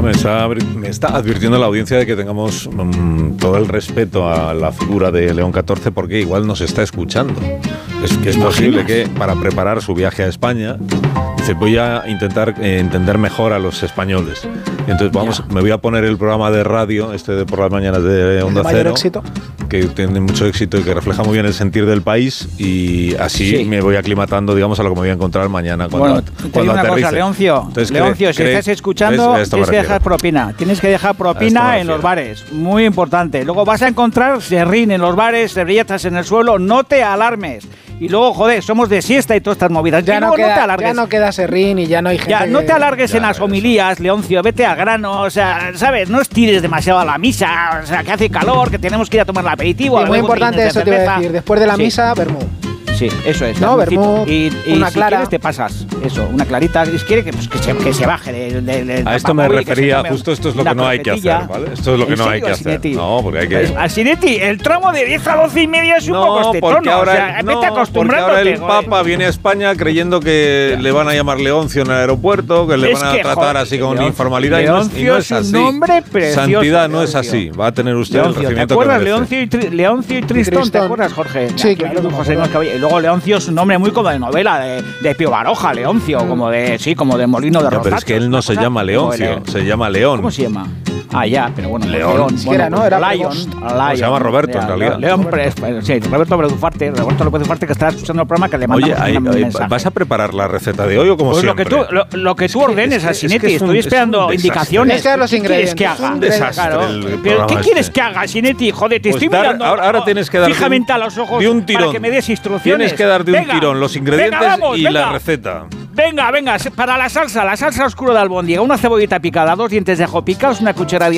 me está advirtiendo la audiencia de que tengamos todo el respeto a la figura de León XIV, porque igual nos está escuchando. Es que es posible que para preparar su viaje a España dice, voy a intentar entender mejor a los españoles. Y entonces me voy a poner el programa de radio, de por las mañanas de Onda Cero, que tiene mucho éxito y que refleja muy bien el sentir del país, y así me voy aclimatando, digamos, a lo que me voy a encontrar mañana cuando aterrice. Leoncio, si estás escuchando, tienes que dejar propina. Tienes que dejar propina en los bares. Muy importante. Luego vas a encontrar serrín en los bares, servilletas en el suelo. No te alarmes. Y luego, joder, somos de siesta y todas estas movidas. Ya no queda serrín y ya no hay gente. Ya, no te alargues en las homilías, Leoncio. Vete al grano. O sea, ¿sabes? No estires demasiado a la misa. O sea, que hace calor, que tenemos que ir a tomar el aperitivo. Sí, muy importante eso te iba a decir. Después de la misa, vermú. Sí, eso es. No, vermú, y una si clara. Quieres te pasas. Eso, una clarita. Si quiere que se baje de a esto me refería, justo esto es lo que no hay que hacer, ¿vale? Esto es lo que no hay que hacer. No, porque hay que... Asinetti, el tramo de 10 a 12 y media es un poco estetón. Vete acostumbrándote. Ahora el Papa viene a España creyendo que le van a llamar Leoncio en el aeropuerto, que le van a tratar así con informalidad, y no es así. Nombre precioso. Santidad no es así. Va a tener usted el recibimiento que merece. Leoncio y Tristón, ¿te acuerdas, Jorge? Sí, claro. Luego Leoncio es un nombre muy como de novela de Pío Baroja, Leoncio, como de Molino de Rosario. Pero es que él no se llama Leoncio, se llama León. ¿Cómo se llama? Ah, ya, pero bueno, León. Era Lion. Se llama Roberto, en realidad. León, sí, Roberto López Ufarte, que está escuchando el programa, que le mandamos un mensaje. ¿Vas a preparar la receta de hoy o como siempre? Lo que tú ordenes, Asinetti. Estoy esperando indicaciones. ¿Qué quieres que haga? Un desastre. ¿Qué quieres que haga, Asinetti? Joder, te estoy mirando ahora tienes que dar fijamente a los ojos de un tirón. para que me des instrucciones. Tienes que dar de un tirón los ingredientes y la receta. Venga, para la salsa oscura de albóndiga, una cebollita picada, 2 dientes de ajo picados, una cucharada